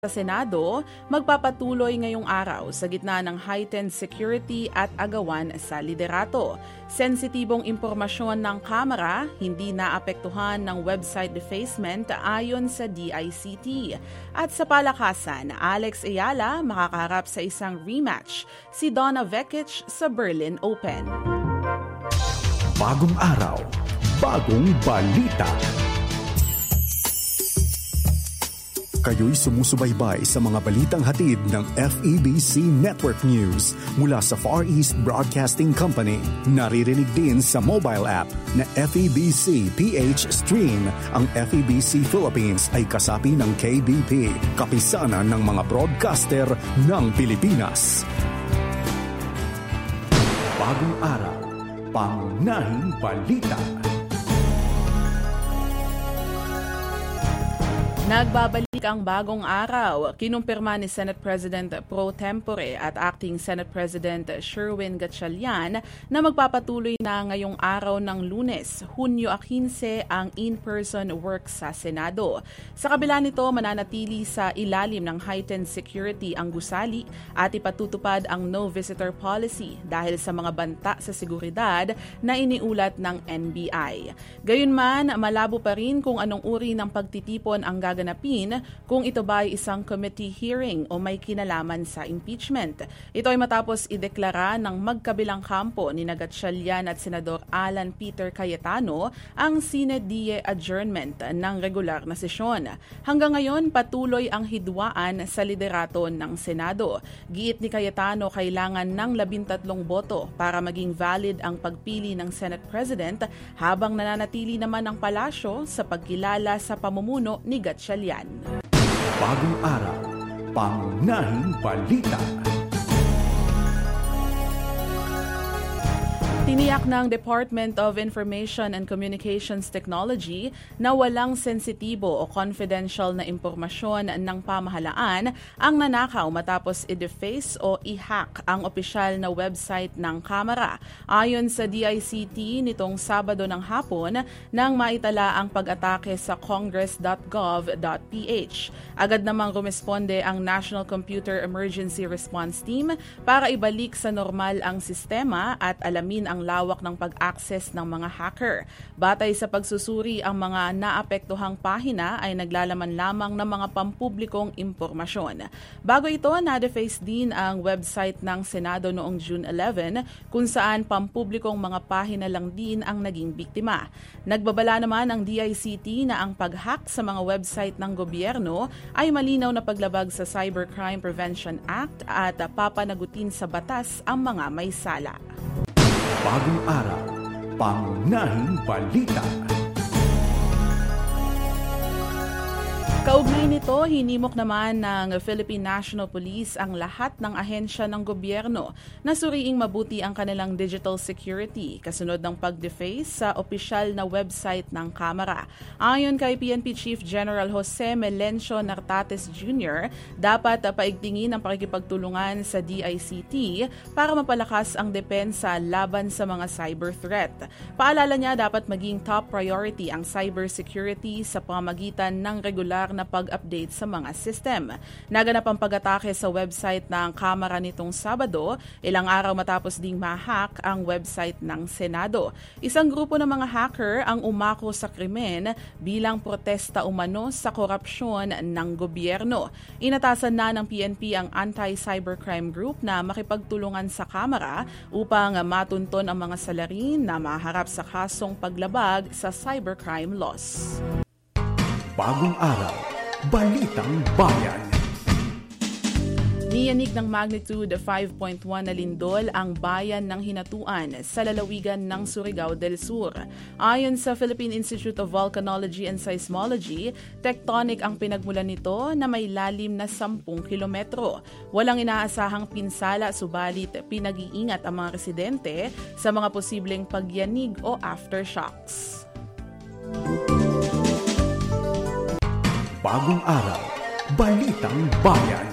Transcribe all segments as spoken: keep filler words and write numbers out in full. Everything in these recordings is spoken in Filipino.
Sa Senado, magpapatuloy ngayong araw sa gitna ng heightened security at agawan sa liderato. Sensitibong impormasyon ng Kamara, hindi naapektuhan ng website defacement ayon sa D I C T. At sa palakasan, Alex Ayala makakaharap sa isang rematch, si Donna Vekic sa Berlin Open. Bagong araw, bagong balita. Kayo'y sumusubaybay sa mga balitang hatid ng F E B C Network News mula sa Far East Broadcasting Company. Naririnig din sa mobile app na F E B C P H Stream. Ang F E B C Philippines ay kasapi ng K B P, kapisanan ng mga broadcaster ng Pilipinas. Bagong araw, pangunahing balita. Nagbabalik ang bagong araw. Kinumpirma ni Senate President Pro Tempore at Acting Senate President Sherwin Gatchalian na magpapatuloy na ngayong araw ng Lunes, Hunyo quince, ang in-person work sa Senado. Sa kabila nito, mananatili sa ilalim ng heightened security ang gusali at ipatutupad ang no visitor policy dahil sa mga banta sa seguridad na iniulat ng N B I. Gayunman, malabo pa rin kung anong uri ng pagtitipon ang gaganapin kung ito ba ay isang committee hearing o may kinalaman sa impeachment. Ito ay matapos ideklara ng magkabilang kampo ni Gatchalian at Senador Alan Peter Cayetano ang sine die adjournment ng regular na sesyon. Hanggang ngayon, patuloy ang hidwaan sa liderato ng Senado. Giit ni Cayetano, kailangan ng labintatlong boto para maging valid ang pagpili ng Senate President, habang nananatili naman ang palasyo sa pagkilala sa pamumuno ni Gatchalian. Bagong araw, pangunahing balita. Tiniyak ng Department of Information and Communications Technology na walang sensitibo o confidential na impormasyon ng pamahalaan ang nanakaw matapos i-deface o i-hack ang opisyal na website ng Kamara. Ayon sa D I C T, nitong Sabado ng hapon nang maitala ang pag-atake sa congress dot gov dot p h. Agad namang rumesponde ang National Computer Emergency Response Team para ibalik sa normal ang sistema at alamin ang lawak ng pag-access ng mga hacker. Batay sa pagsusuri, ang mga naapektuhang pahina ay naglalaman lamang ng mga pampublikong impormasyon. Bago ito, na-deface din ang website ng Senado noong June eleven, kung saan pampublikong mga pahina lang din ang naging biktima. Nagbabala naman ang D I C T na ang pag-hack sa mga website ng gobyerno ay malinaw na paglabag sa Cybercrime Prevention Act at papanagutin sa batas ang mga may sala. Bagong araw, pangunahing balita. Kaugnay nito, hinimok naman ng Philippine National Police ang lahat ng ahensya ng gobyerno na suriing mabuti ang kanilang digital security kasunod ng pag-deface sa opisyal na website ng Kamara. Ayon kay P N P Chief General Jose Melencio Nartates Junior, dapat paigtingin ang pakikipagtulungan sa D I C T para mapalakas ang depensa laban sa mga cyber threat. Paalala niya, dapat maging top priority ang cybersecurity sa pamamagitan ng regular na pag-update sa mga system. Naganap ang pag-atake sa website ng Kamara nitong Sabado, ilang araw matapos ding ma-hack ang website ng Senado. Isang grupo ng mga hacker ang umako sa krimen bilang protesta umano sa korupsyon ng gobyerno. Inatasan na ng P N P ang Anti-Cybercrime Group na makipagtulungan sa Kamara upang matunton ang mga salarin na maharap sa kasong paglabag sa cybercrime laws. Bagong araw, balitang bayan. Niyanig ng magnitude five point one na lindol ang bayan ng Hinatuan sa lalawigan ng Surigao del Sur. Ayon sa Philippine Institute of Volcanology and Seismology, tectonic ang pinagmulan nito na may lalim na sampung kilometro. Walang inaasahang pinsala, subalit pinag-iingat ang mga residente sa mga posibleng pagyanig o aftershocks. Bagong araw, balitang bayan.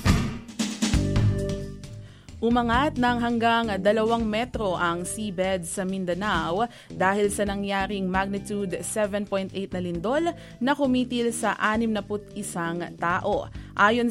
Umangat ng hanggang dalawang metro ang seabed sa Mindanao dahil sa nangyaring magnitude seven point eight na lindol na kumitil sa anim na put isang tao. Ayon